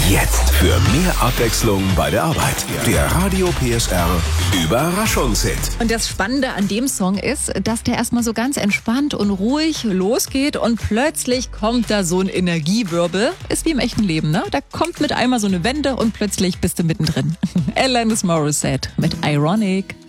Jetzt für mehr Abwechslung bei der Arbeit. Der Radio PSR Überraschungshit. Und das Spannende an dem Song ist, dass der erstmal so ganz entspannt und ruhig losgeht und plötzlich kommt da so ein Energiewirbel. Ist wie im echten Leben, ne? Da kommt mit einmal so eine Wende und plötzlich bist du mittendrin. Alanis Morissette mit Ironic.